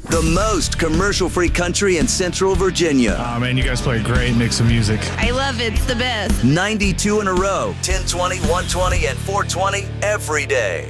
the most commercial-free country in Central Virginia. Oh, man, you guys play a great mix of music. I love it. It's the best. 92 in a row, 1020, 120, and 420 every day.